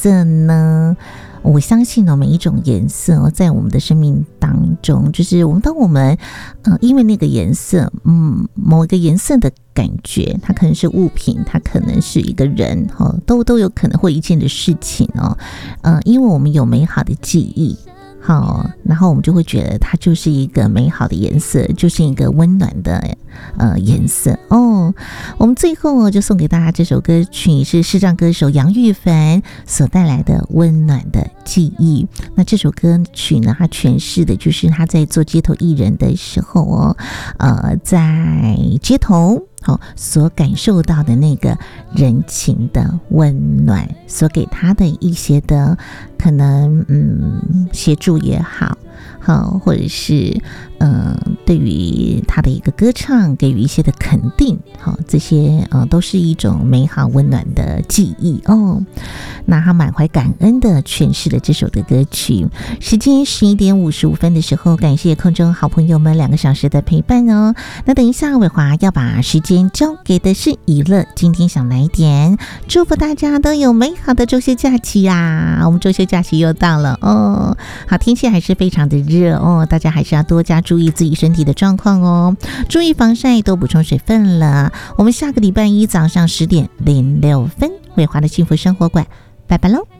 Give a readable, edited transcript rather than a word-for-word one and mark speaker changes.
Speaker 1: 色呢？我相信每一种颜色在我们的生命当中，就是当我们因为那个颜色，某一个颜色的感觉，它可能是物品，它可能是一个人，都有可能或一件的事情因为我们有美好的记忆。好，然后我们就会觉得它就是一个美好的颜色，就是一个温暖的颜色哦。我们最后就送给大家这首歌曲，是视障歌手杨玉凡所带来的温暖的记忆。那这首歌曲呢，它诠释的就是他在做街头艺人的时候在街头所感受到的那个人情的温暖，所给他的一些的可能协助也好，或者是对于他的一个歌唱给予一些的肯定，这些都是一种美好温暖的记忆哦。那他满怀感恩的诠释了这首的歌曲。时间11点55分的时候，感谢空中好朋友们2个小时的陪伴哦。那等一下伟华要把时间交给的是以乐，今天想来点，祝福大家都有美好的周休假期呀！我们周休假期又到了哦。好，天气还是非常的热哦，大家还是要多加注意自己身体的状况哦，注意防晒，多补充水分了。我们下个礼拜一早上10点06分，伟华的幸福生活馆，拜拜喽。